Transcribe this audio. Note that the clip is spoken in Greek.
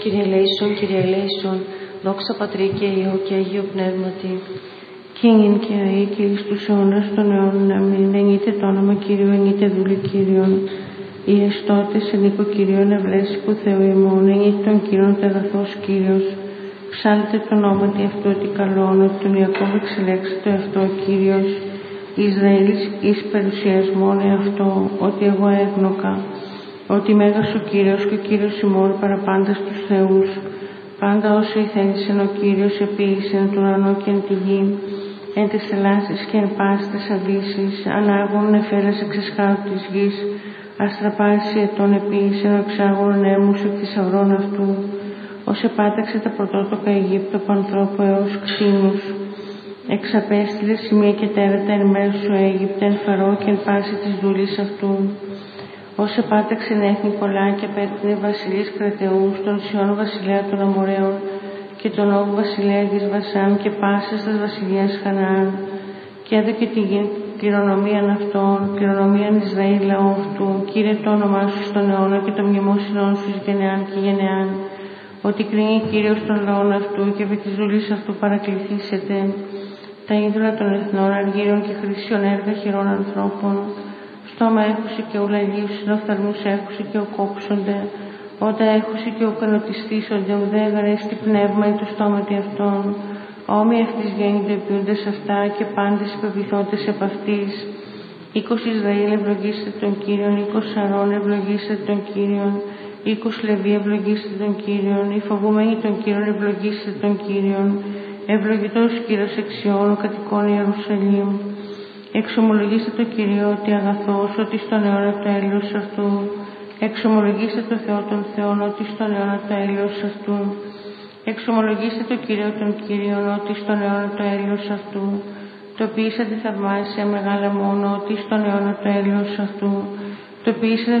Κύριε ελέησον, Κύριε ελέησον, δόξα Πατρί και Υιό και Αγίου Πνεύματι. Κίνην και αεί και εις τους αιώνας των αιώνων αμήν. Ενείται το όνομα Κυρίου, ενείται δούλη Κύριον. Οι εστώτες εν οίκο Κυρίων ευλέσιπου Θεού ημών. Ενείται τον Κύριον τεγαθός Κύριος. Ψάλτε το ονόματι αυτό ότι καλόν, ότι τον Ιακώβ εξελέξει το αυτό ο Κύριος. Ισραήλης εις περιουσιασμόν εαυτό, ότι εγώ έγνωκα. Ότι μέγας ο Κύριος και ο Κύριος ημών παραπάντα στους θεούς. Πάντα όσο ηθέλησεν ο Κύριος επίησεν τον ουρανό και εν τη γη, εν τες θαλάσσης και εν πάσης τες αβύσσης, ανάγων εφέλας εξεσχάτου της γης, αστραπάσι ετών επίησεν ο εξάγων έρμους εκ θησαυρών αυτού, ως επάταξε τα πρωτότοκα Αιγύπτου από ανθρώπου έως κτήνους. Εξαπέστειλε σημεία και τέρατα εν μέρους σου Αίγυπτε, εν Φαρώ και εν πάση της δούλης αυτού. Ως επάταξεν έθνη πολλά και απέτεινε βασιλείς κρατεούς, τον Σιών βασιλέα των Αμοραίων και τον Όγ βασιλέα της Βασάν και πάσης της βασιλείας Χαναάν, και έδωκε τη γη κληρονομίαν αυτών, κληρονομίαν Ισραήλ λαό αυτού. Κύριε το όνομά σου στον αιώνα και το μνημόσυνόν σου γενεάν και γενεάν, ότι κρίνει Κύριος των λαών αυτού και επί της δούλης αυτού παρακληθήσετε. Τα είδωλα των εθνών αργύρων και χρυσιών έργα χειρών ανθρώπων, στόμα έχουση και ουλαλίους, συνοφθαλμούς έχουση και οκόψονται, όταν έχουση και οκανοτιστήσονται, ουδέ γαρέστη πνεύμα ή το στόματι αυτών. Όμοια αυτής γέννηται ποιούντες αυτά και πάντες υπεπιθόντες επ' αυτής. Οίκος Ισραήλ ευλογήστε τον Κύριον, οίκος Σαρών ευλογήστε τον Κύριον, οίκος Λεβί ευλογήστε τον Κύριον, οι φοβούμενοι τον Κύριον ευλογήστε τον Κύριον. Ευλογητός Κύριος εξιών, ο κατοικών Ιερουσαλήμ. Εξομολογήστε το Κυρίο ότι αγαθός, ότι στον αιώνα το έλεος αυτού. Εξομολογήστε το Θεό των Θεών, ότι στον αιώνα το έλεος αυτού. Εξομολογήστε το Κύριο των Κύριων, ότι στον αιώνα το έλεος αυτού. Το ποιήσατε θαυμάσια μεγάλα μόνο, ότι στον αιώνα το έλεος αυτού. Το ποιήσατε